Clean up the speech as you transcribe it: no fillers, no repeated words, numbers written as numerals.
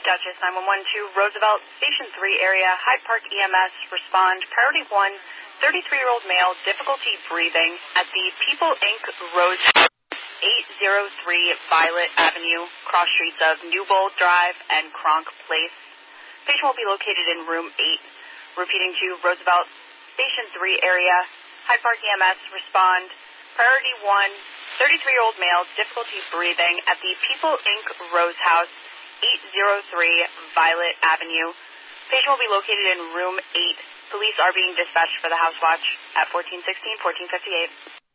Duchess 911 to Roosevelt, Station 3 area, Hyde Park EMS, respond, priority 1, 33-year-old male, difficulty breathing at the People Inc. Rose House, 803 Violet Avenue, cross streets of Newbold Drive and Kronk Place. Patient will be located in room 8. Repeating to Roosevelt, Station 3 area, Hyde Park EMS, respond, priority 1, 33-year-old male, difficulty breathing at the People Inc. Rose House, 803 Violet Avenue. Patient will be located in room 8. Police are being dispatched for the house watch at 1416, 1458.